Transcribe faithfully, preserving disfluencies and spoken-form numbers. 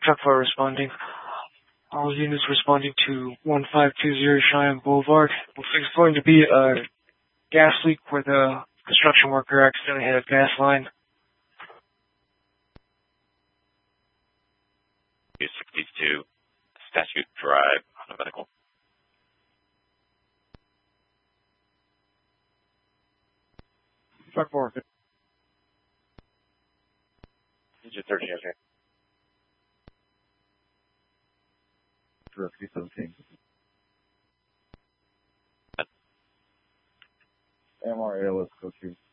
Truck four responding. All units responding to one five two zero Cheyenne Boulevard. Looks like it's going to be a gas leak where the construction worker accidentally hit a gas line. sixty-two Statute Drive, on a medical. Truck four. Digit thirteen, okay. Rescue seventeen. M R A L S, go to